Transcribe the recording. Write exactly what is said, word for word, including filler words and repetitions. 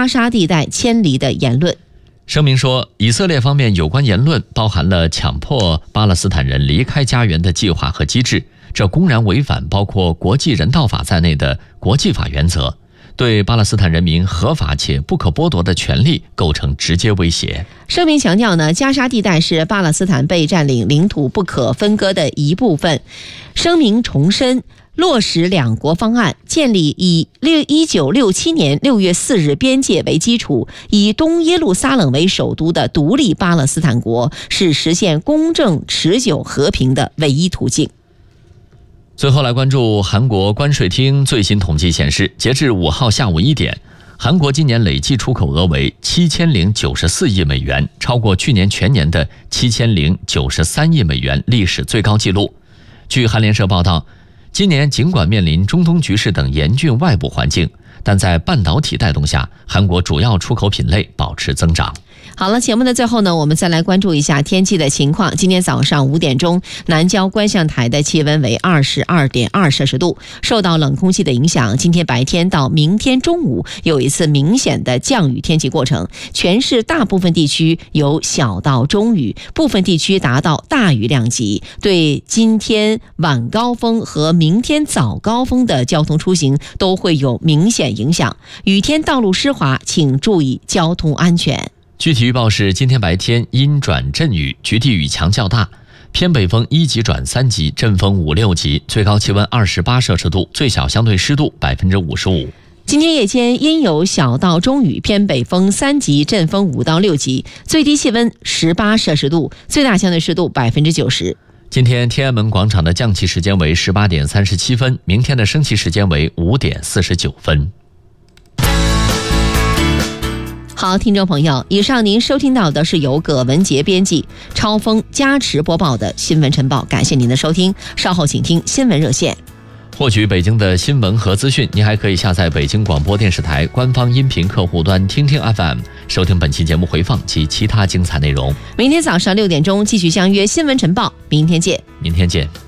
加沙地带迁离的言论。 声明说，以色列方面有关言论包含了强迫巴勒斯坦人离开家园的计划和机制，这公然违反包括国际人道法在内的国际法原则，对巴勒斯坦人民合法且不可剥夺的权利构成直接威胁。 声明强调呢，加沙地带是巴勒斯坦被占领领土不可分割的一部分。声明重申，落实两国方案，建立以一九六七年六月四日边界为基础，以东耶路撒冷为首都的独立巴勒斯坦国，是实现公正持久和平的唯一途径。 最后来关注韩国关税厅最新统计显示，截至五号下午一点，韩国今年累计出口额为七千零九十四亿美元，超过去年全年的七千零九十三亿美元历史最高纪录。据韩联社报道，今年尽管面临中东局势等严峻外部环境，但在半导体带动下，韩国主要出口品类保持增长。 好了，节目的最后呢，我们再来关注一下天气的情况。今天早上五点钟，南郊观象台的气温为二十二点二摄氏度。受到冷空气的影响，今天白天到明天中午有一次明显的降雨天气过程，全市大部分地区有小到中雨，部分地区达到大雨量级，对今天晚高峰和明天早高峰的交通出行都会有明显影响。雨天道路湿滑，请注意交通安全。 具体预报是，今天白天阴转阵雨，局地雨强较大，偏北风一级转三级，阵风五六级，最高气温二十八摄氏度，最小相对湿度百分之五十五。 今天夜间阴有小到中雨，偏北风三级，阵风五到六级，最低气温十八摄氏度，最大相对湿度百分之九十。 今天天安门广场的降旗时间为十八点三十七分，明天的升旗时间为五点四十九分。 好，听众朋友，以上您收听到的是由葛文杰编辑、超峰加持播报的新闻晨报，感谢您的收听，稍后请听新闻热线。 获取北京的新闻和资讯，您还可以下载北京广播电视台官方音频客户端听听 F M， 收听本期节目回放及其他精彩内容。 明天早上六点钟继续相约新闻晨报，明天见。 明天见。